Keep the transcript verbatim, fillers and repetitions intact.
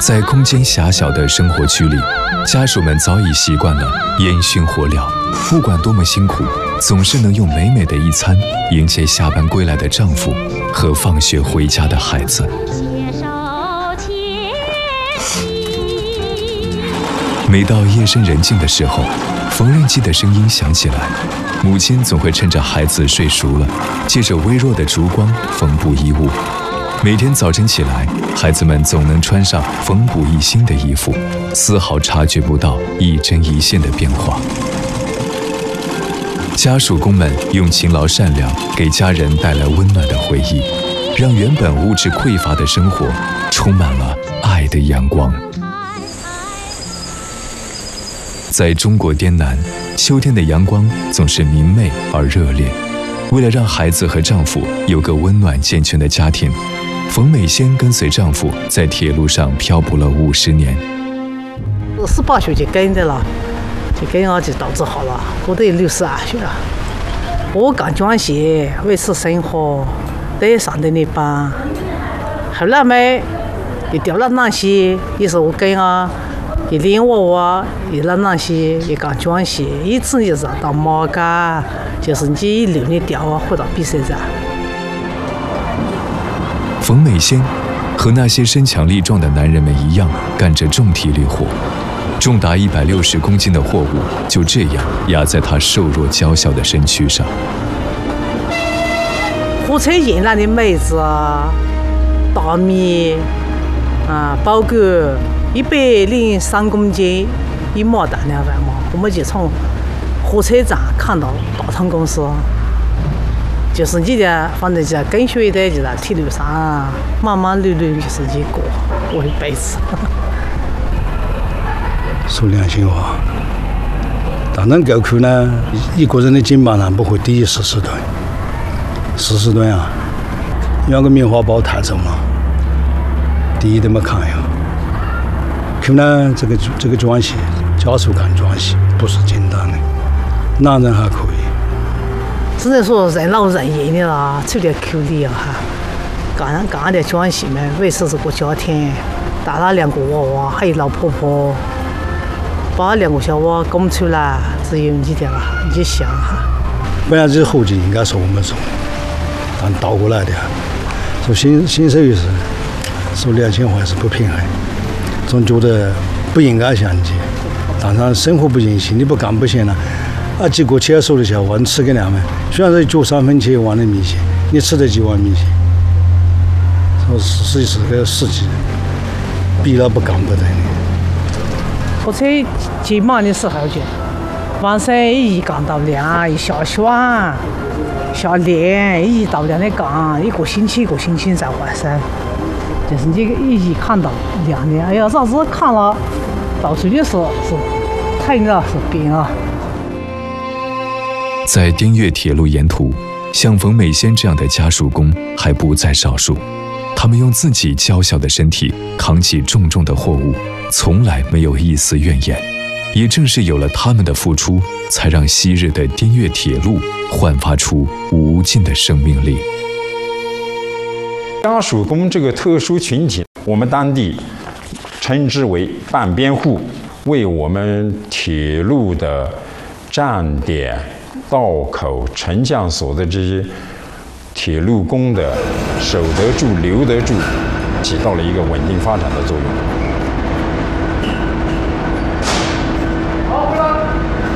在空间狭小的生活区里，家属们早已习惯了烟熏火燎，不管多么辛苦，总是能用美美的一餐迎接下班归来的丈夫和放学回家的孩子。每到夜深人静的时候，缝纫机的声音响起来，母亲总会趁着孩子睡熟了，借着微弱的烛光缝补衣物。每天早晨起来，孩子们总能穿上缝补一新的衣服，丝毫察觉不到一针一线的变化。家属工们用勤劳善良给家人带来温暖的回忆，让原本物质匮乏的生活充满了爱的阳光。在中国滇南，秋天的阳光总是明媚而热烈。为了让孩子和丈夫有个温暖健全的家庭，冯美仙跟随丈夫在铁路上漂泊了五十年。 十八岁就跟着了，就跟我就到这好了，我都六十二岁了。我刚转学维持生活，得上的那班，后来嘛又调了南溪，也是我跟啊。一连娃娃，一来那些也刚转学，一直就是到马嘎，就是你一六年调啊，回到比赛站。 冯美仙和那些身强力壮的男人们一样，干着重体力活，重达一百六十公斤的货物就这样压在她瘦弱娇小的身躯上。 火车沿来的梅子啊、大米啊、包谷。一百零三公斤一毛担两万嘛，我们就从火车站看到大汤公司，就是你的，反正就跟学的就在铁路上，慢慢溜溜就是一过过一辈子。 说良心话，当然够苦呢，一个人的肩膀上不会抵四十吨，四十吨啊，两个棉花包太重了，第一都没看呀。可呢，这个这个转系，家属干转系不是简单的，男人还可以。 只能说任劳任怨的啦，出点口力啊哈，干干点转系嘛，维持这个家庭，带了两个娃娃，还有老婆婆，把两个小娃供出来，只有你的了，你想哈。 本来这后劲应该是我们说，但倒过来的，说新新手也是，说良心话是不平衡。总觉得不应该像你，当然生活不应行，你不干不行了。啊，结果起来说的笑话，你吃个凉饭，虽然说就三分钱一碗的米线，你吃得几碗米线？说实际是个实际，逼了不干不得的。 火车进忙的时候就，晚上一干到亮，一下雪，下练，一到亮的干，一个星期一个星期在换衫。就是你一看到亮的，哎呀，啥子看了，到处就是是疼了，是病啊。 在滇越铁路沿途，像冯美仙这样的家属工还不在少数。他们用自己娇小的身体扛起重重的货物，从来没有一丝怨言。也正是有了他们的付出，才让昔日的滇越铁路焕发出无尽的生命力。 家属工这个特殊群体，我们当地称之为半边户，为我们铁路的站点、道口、乘降所的这些铁路工的守得住、留得住，起到了一个稳定发展的作用。